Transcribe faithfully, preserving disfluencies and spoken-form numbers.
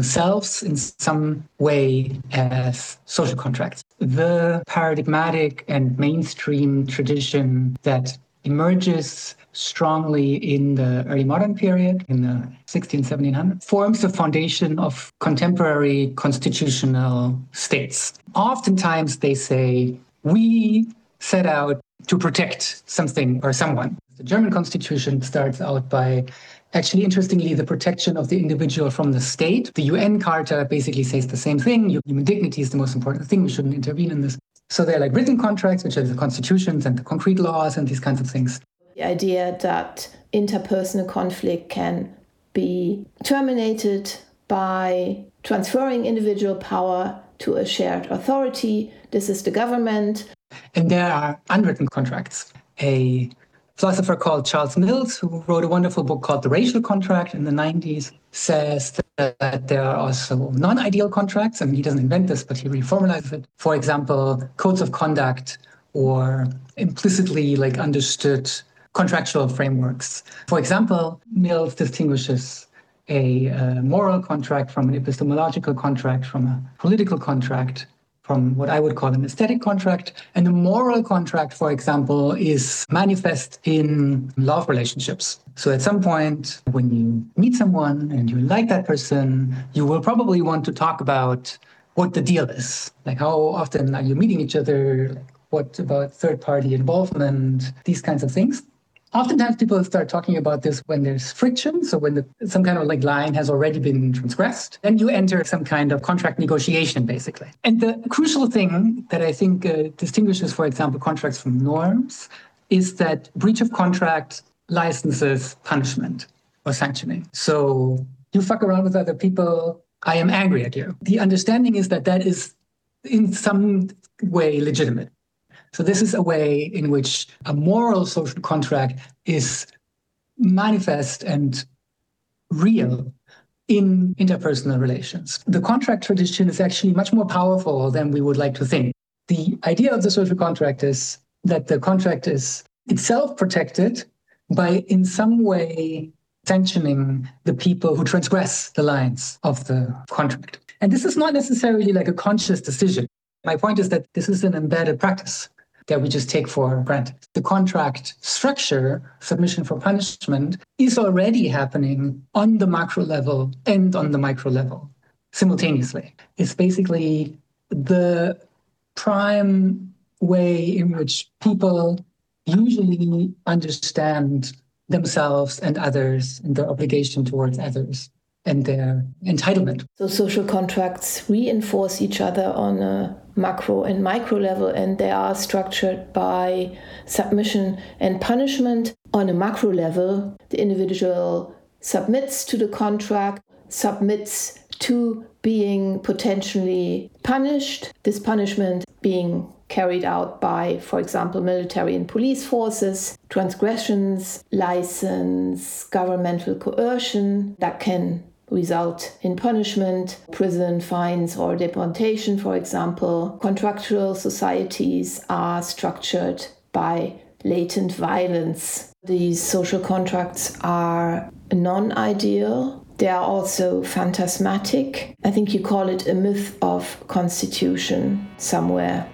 themselves in some way as social contracts. The paradigmatic and mainstream tradition that emerges strongly in the early modern period, in the sixteen, seventeen hundreds, forms the foundation of contemporary constitutional states. Oftentimes they say, we set out to protect something or someone. The German constitution starts out by, actually, interestingly, the protection of the individual from the state. The U N Charter basically says the same thing. Human dignity is the most important thing. We shouldn't intervene in this. So they're like written contracts, which are the constitutions and the concrete laws and these kinds of things. The idea that interpersonal conflict can be terminated by transferring individual power to a shared authority. This is the government. And there are unwritten contracts. A philosopher called Charles Mills, who wrote a wonderful book called The Racial Contract in the nineties, says that there are also non-ideal contracts, and he doesn't invent this, but he reformalizes it. For example, codes of conduct or implicitly like understood contractual frameworks. For example, Mills distinguishes a, a moral contract from an epistemological contract, from a political contract, from what I would call an aesthetic contract. And a moral contract, for example, is manifest in love relationships. So at some point, when you meet someone and you like that person, you will probably want to talk about what the deal is. Like, how often are you meeting each other? Like, what about third-party involvement? These kinds of things. Oftentimes people start talking about this when there's friction, so when the, some kind of like line has already been transgressed, then you enter some kind of contract negotiation, basically. And the crucial thing that I think uh, distinguishes, for example, contracts from norms is that breach of contract licenses punishment or sanctioning. So you fuck around with other people, I am angry at you. The understanding is that that is in some way legitimate. So this is a way in which a moral social contract is manifest and real in interpersonal relations. The contract tradition is actually much more powerful than we would like to think. The idea of the social contract is that the contract is itself protected by in some way sanctioning the people who transgress the lines of the contract. And this is not necessarily like a conscious decision. My point is that this is an embedded practice that we just take for granted. The contract structure, submission for punishment, is already happening on the macro level and on the micro level simultaneously. It's basically the prime way in which people usually understand themselves and others and their obligation towards others and their entitlement. So social contracts reinforce each other on a macro and micro level, and they are structured by submission and punishment. On a macro level, the individual submits to the contract, submits to being potentially punished, this punishment being carried out by, for example, military and police forces, transgressions, license, governmental coercion that can result in punishment, prison, fines, or deportation, for example. Contractual societies are structured by latent violence. These social contracts are non-ideal. They are also phantasmatic. I think you call it a myth of constitution somewhere.